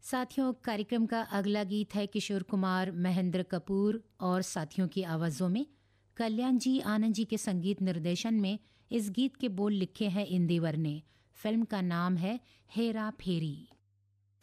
साथियों, कार्यक्रम का अगला गीत है किशोर कुमार, महेंद्र कपूर और साथियों की आवाज़ों में। कल्याण जी आनंद जी के संगीत निर्देशन में इस गीत के बोल लिखे हैं इंदिवर ने। फिल्म का नाम है हेरा फेरी।